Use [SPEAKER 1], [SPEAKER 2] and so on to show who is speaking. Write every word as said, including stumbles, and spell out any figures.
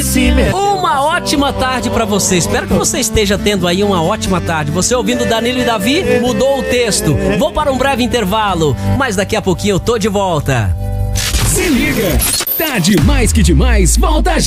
[SPEAKER 1] se meteu.
[SPEAKER 2] Uma ótima tarde pra você. Espero que você esteja tendo aí uma ótima tarde. Você ouvindo Danilo e Davi, mudou o texto. Vou para um breve intervalo, mas daqui a pouquinho eu tô de volta.
[SPEAKER 3] Se liga, tá demais que demais, volta já.